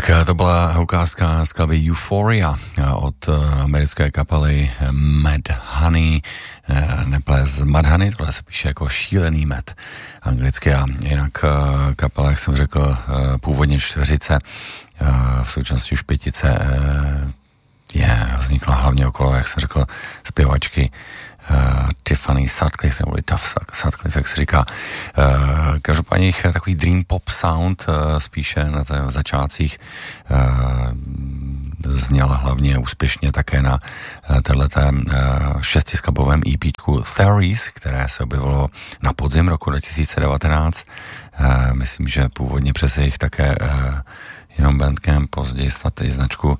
Tak to byla ukázka z skladby Euphoria od americké kapely Mudhoney, neples Mudhoney, tohle se píše jako šílený med anglicky a jinak kapela, jak jsem řekl, původně čtveřice, v současnosti už pětice, vznikla hlavně okolo, jak jsem řekl, zpěvačky Tiffany Sutcliffe, nebo Tough Sutcliffe, jak se říká. Každopádně jich takový dream pop sound spíše na v začátcích zněl hlavně úspěšně také na téhleté šestiskladbovém EPčku Theories, které se objevilo na podzim roku 2019. Myslím, že původně přes jejich také jenom Bandcamp, později snad i značku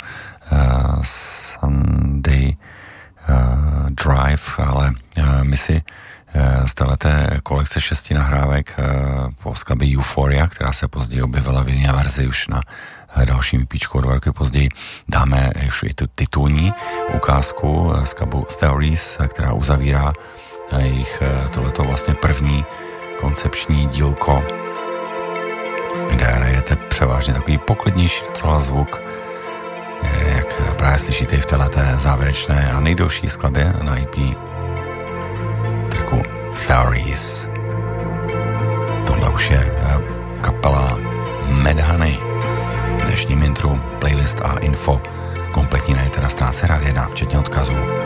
Sunday Drive, ale my si z téhleté kolekce 6 nahrávek po skladbě Euphoria, která se později objevila v jiné verzi už na dalším EPčku o 2 roky později, dáme už i tu titulní ukázku skladbu Theories, která uzavírá jejich tohleto vlastně první koncepční dílko, kde najdete převážně takový poklidnější docela zvuk, jak právě slyšíte i v téhleté závěrečné a nejdelší skladbě na EP tracku Theories. Tohle už je kapela Mudhoney. V dnešním intru playlist a info kompletní najdete na stránce Rádia 1, včetně odkazů.